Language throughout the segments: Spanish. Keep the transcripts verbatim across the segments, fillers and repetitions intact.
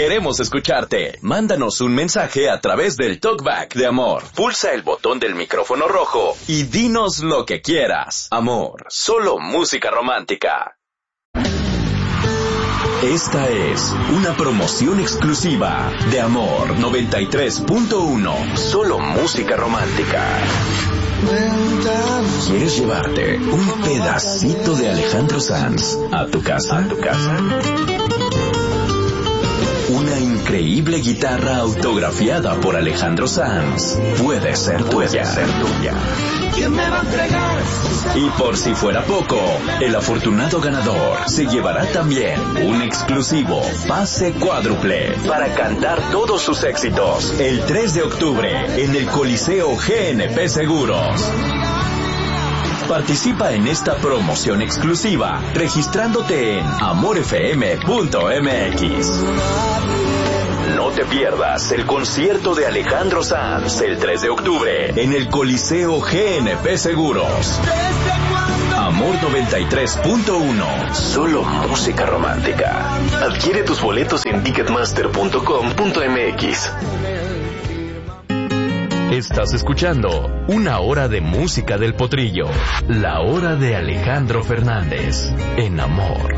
Queremos escucharte. Mándanos un mensaje a través del Talkback de Amor. Pulsa el botón del micrófono rojo y dinos lo que quieras. Amor, solo música romántica. Esta es una promoción exclusiva de Amor noventa y tres punto uno. Solo música romántica. ¿Quieres llevarte un pedacito de Alejandro Sanz a tu casa? ¿A tu casa? Una increíble guitarra autografiada por Alejandro Sanz puede ser tuya. Puede ser tuya. ¿Quién me va a entregar? Y por si fuera poco, el afortunado ganador se llevará también un exclusivo pase cuádruple para cantar todos sus éxitos el tres de octubre en el Coliseo G N P Seguros. Participa en esta promoción exclusiva registrándote en amor f m punto m x. No te pierdas el concierto de Alejandro Sanz el tres de octubre en el Coliseo G N P Seguros. Amor noventa y tres punto uno. Solo música romántica. Adquiere tus boletos en ticketmaster punto com punto m x. Estás escuchando Una Hora de Música del Potrillo. La hora de Alejandro Fernández en Amor.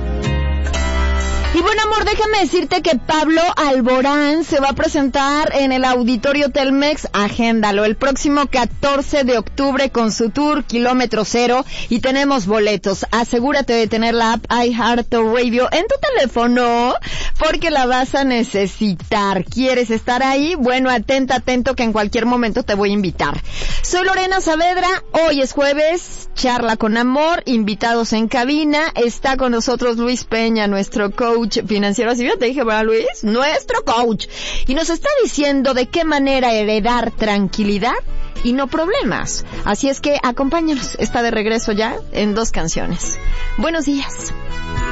Y bueno, amor, déjame decirte que Pablo Alborán se va a presentar en el Auditorio Telmex. Agéndalo, el próximo catorce de octubre con su tour Kilómetro Cero, y tenemos boletos. Asegúrate de tener la app iHeartRadio en tu teléfono, porque la vas a necesitar. ¿Quieres estar ahí? Bueno, atenta, atento, que en cualquier momento te voy a invitar. Soy Lorena Saavedra, hoy es jueves, charla con amor, invitados en cabina. Está con nosotros Luis Peña, nuestro coach financiero, así ya te dije, ¿verdad, Luis? Nuestro coach. Y nos está diciendo de qué manera heredar tranquilidad y no problemas. Así es que acompáñanos, está de regreso ya en dos canciones. Buenos días.